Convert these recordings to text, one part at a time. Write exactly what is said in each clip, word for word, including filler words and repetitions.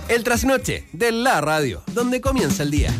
El trasnoche de la radio, donde comienza el día.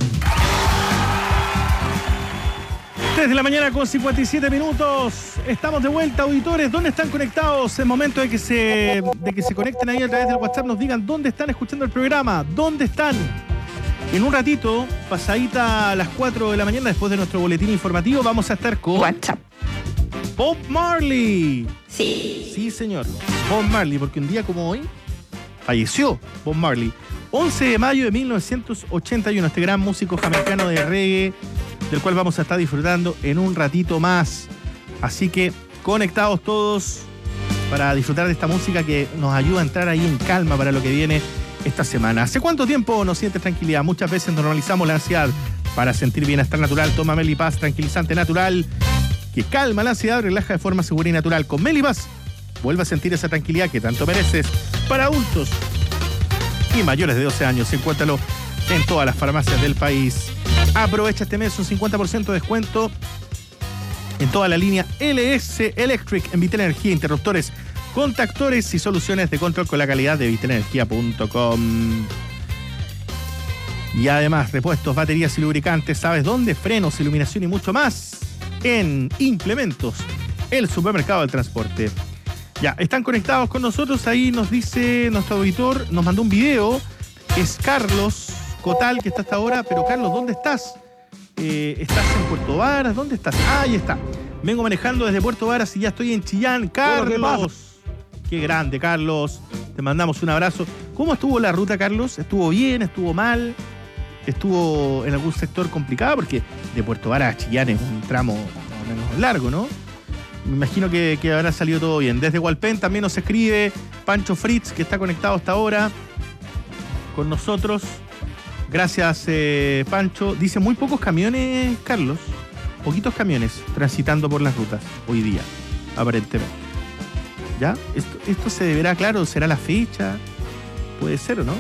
tres de la mañana con cincuenta y siete minutos. Estamos de vuelta, auditores. ¿Dónde están conectados? Es momento de que se, de que se conecten ahí a través del WhatsApp. Nos digan dónde están escuchando el programa. ¿Dónde están? En un ratito, pasadita a las cuatro de la mañana, después de nuestro boletín informativo, vamos a estar con WhatsApp. Bob Marley. Sí. Sí, señor. Bob Marley, porque un día como hoy falleció Bob Marley. once de mayo de mil novecientos ochenta y uno, este gran músico jamaicano de reggae, del cual vamos a estar disfrutando en un ratito más. Así que conectados todos para disfrutar de esta música que nos ayuda a entrar ahí en calma para lo que viene esta semana. ¿Hace cuánto tiempo nos sientes tranquilidad? Muchas veces normalizamos la ansiedad. Para sentir bienestar natural, toma Melipaz, tranquilizante natural que calma la ansiedad, relaja de forma segura y natural. Con Melipaz, vuelve a sentir esa tranquilidad que tanto mereces. Para adultos y mayores de doce años, encuéntralo en todas las farmacias del país. Aprovecha este mes un cincuenta por ciento de descuento en toda la línea L S Electric en Vital Energía, interruptores, contactores y soluciones de control con la calidad de vital energía punto com. Y además, repuestos, baterías y lubricantes, ¿sabes dónde? Frenos, iluminación y mucho más en Implementos, el supermercado del transporte. Ya, están conectados con nosotros. Ahí nos dice nuestro auditor, nos mandó un video. Es Carlos Cotal, que está hasta ahora. Pero Carlos, ¿dónde estás? Eh, ¿Estás en Puerto Varas? ¿Dónde estás? Ah, ahí está. Vengo manejando desde Puerto Varas y ya estoy en Chillán. Carlos. Qué grande, Carlos. Te mandamos un abrazo. ¿Cómo estuvo la ruta, Carlos? ¿Estuvo bien? ¿Estuvo mal? ¿Estuvo en algún sector complicado? Porque de Puerto Varas a Chillán es un tramo más o menos largo, ¿no? Me imagino que, que habrá salido todo bien. Desde Hualpén también nos escribe Pancho Fritz, que está conectado hasta ahora con nosotros. Gracias, eh, Pancho. Dice muy pocos camiones, Carlos. Poquitos camiones transitando por las rutas hoy día, aparentemente. ¿Ya? Esto, esto se deberá, claro, será la fecha. Puede ser, ¿o no?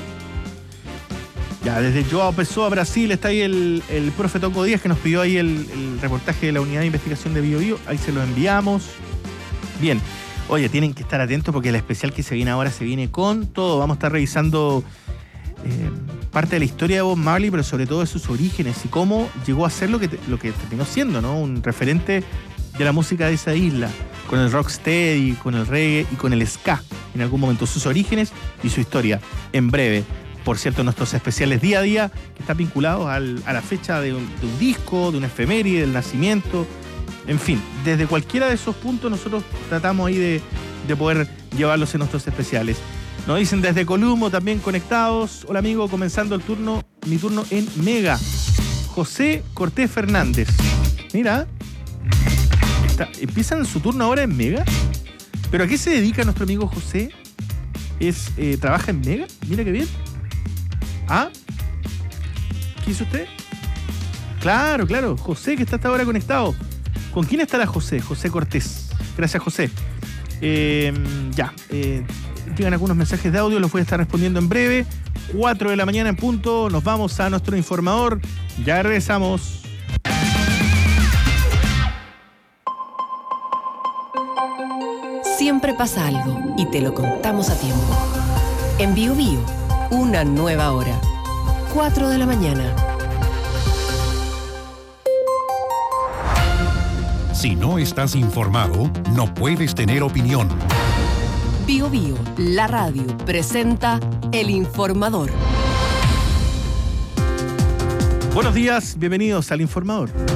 Ya, desde Joao Pessoa, Brasil, está ahí el, el profe Toco Díaz, que nos pidió ahí el, el reportaje de la unidad de investigación de Bio Bio. Ahí se lo enviamos. Bien. Oye, tienen que estar atentos porque el especial que se viene ahora se viene con todo. Vamos a estar revisando eh, parte de la historia de Bob Marley, pero sobre todo de sus orígenes y cómo llegó a ser lo que, te, lo que terminó siendo, ¿no? Un referente de la música de esa isla, con el rocksteady, con el reggae y con el ska en algún momento. Sus orígenes y su historia, en breve. Por cierto, nuestros especiales día a día, que están vinculados al, a la fecha de un, de un disco, de una efeméride, del nacimiento. En fin, desde cualquiera de esos puntos nosotros tratamos ahí de, de poder llevarlos en nuestros especiales. Nos dicen desde Columbo también conectados. Hola amigo, comenzando el turno, mi turno en Mega. José Cortés Fernández. Mira, está, ¿empiezan su turno ahora en Mega? ¿Pero a qué se dedica nuestro amigo José? ¿Es, eh, ¿Trabaja en Mega? Mira qué bien. ¿Ah? ¿Qué hizo usted? Claro, claro. José, que está hasta ahora conectado. ¿Con quién estará José? José Cortés. Gracias, José. Eh, ya. Eh, llegan algunos mensajes de audio, los voy a estar respondiendo en breve. cuatro de la mañana en punto. Nos vamos a nuestro informador. Ya regresamos. Siempre pasa algo y te lo contamos a tiempo. En Bio Bio, una nueva hora. cuatro de la mañana. Si no estás informado, no puedes tener opinión. Bio Bio, la radio, presenta El Informador. Buenos días, bienvenidos al Informador.